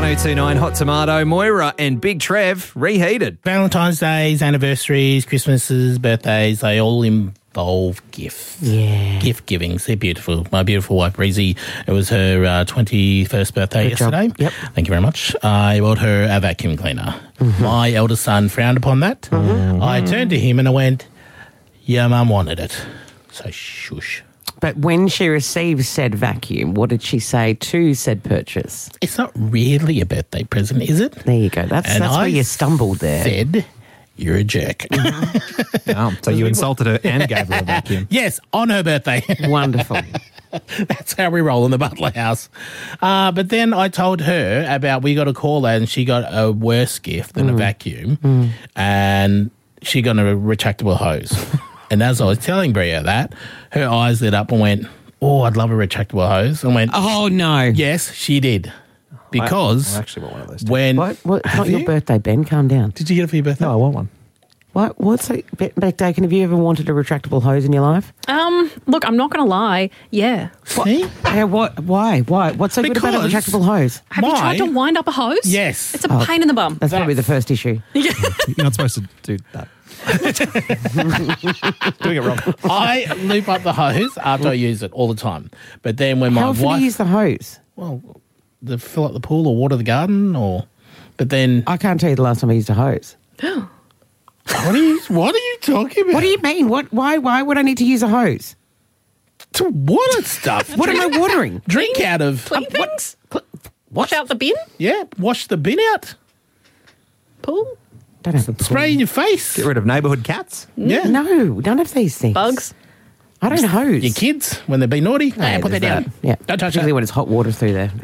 1029 Hot Tomato, Moira and Big Trev reheated. Valentine's Days, anniversaries, Christmases, birthdays, they all involve gifts. Yeah. Gift givings. They're beautiful. My beautiful wife, Breezy, it was her 21st birthday yesterday. Job. Yep. Thank you very much. I bought her a vacuum cleaner. Mm-hmm. My eldest son frowned upon that. Mm-hmm. I turned to him and I went, yeah, Mum wanted it. So shush. But when she received said vacuum, what did she say to said purchase? It's not really a birthday present, is it? There you go. That's where you stumbled there. Said, you're a jerk. Oh, so you insulted her and gave her a vacuum. Yes, on her birthday. Wonderful. That's how we roll in the Butler house. But then I told her about we got a call and she got a worse gift than a vacuum and she got a retractable hose. And as I was telling Bria that, her eyes lit up and went, oh, I'd love a retractable hose. And went, Oh, no. yes, she did. Because I actually want one of those too. when... What? It's Have not your you? birthday, Ben. Calm down. Did you get it for your birthday? No, I want one. What's a Beck Dakin? Have you ever wanted a retractable hose in your life? Look, I'm not going to lie. Yeah. See? Yeah, what? Why? What's so good about a Because- retractable hose? Have you tried to wind up a hose? Yes. It's a pain in the bum. That's probably the first issue. You're not supposed to do that. Doing it wrong. I loop up the hose after I use it all the time. But then when my How often do wife... you use the hose? Well, to fill up the pool or water the garden or... But then... I can't tell you the last time I used a hose. What are you talking about? What do you mean? Why would I need to use a hose? To water stuff. What am I watering? Drink out of... Clean things? Wash out the bin? Yeah, wash the bin out. Pool? Don't have a pool. Spray in your face. Get rid of neighbourhood cats. Yeah. No, none of these things. Bugs? I don't hose. Your kids, when they be naughty, hey, put that there's down. Yeah. Don't touch Particularly that. when it's hot water through there.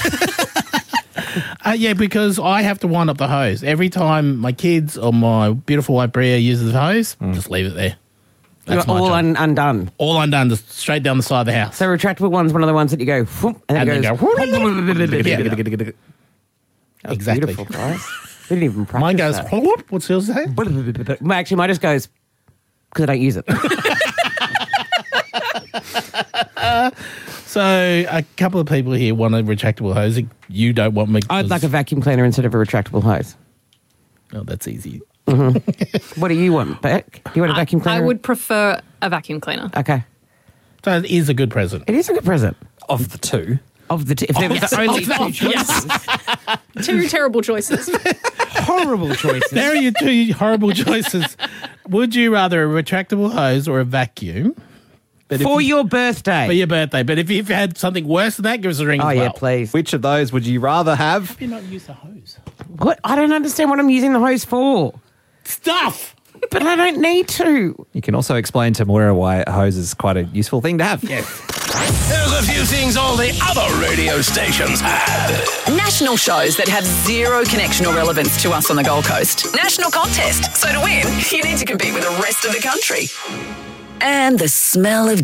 Yeah, because I have to wind up the hose. Every time my kids or my beautiful wife Bria uses the hose, just leave it there. That's You're my all job. undone. All undone, just straight down the side of the house. So retractable one's one of the ones that you go, whoop, and And it then goes. go... That's Exactly. beautiful, guys. We didn't even practice Mine goes... that. What's yours say? Actually, mine just goes, because I don't use it. So a couple of people here want a retractable hose. You don't want me... I'd like a vacuum cleaner instead of a retractable hose. Oh, that's easy. What do you want, Beck? Do you want a vacuum cleaner? I would prefer a vacuum cleaner. Okay. So it is a good present. It is a good present. Of the two. Of the if there was the only two choices. Two terrible choices. Horrible choices. There are your two horrible choices. Would you rather a retractable hose or a vacuum? But For your birthday. For your birthday. But if you had something worse than that, give us a ring Oh, as well. yeah, please. Which of those would you rather have? Have you not used the hose? What? I don't understand what I'm using the hose for. Stuff! But I don't need to. You can also explain to Moira why a hose is quite a useful thing to have. Yes. There's a few things all the other radio stations have. National shows that have zero connection or relevance to us on the Gold Coast. National contest. So to win, you need to compete with the rest of the country. And the smell of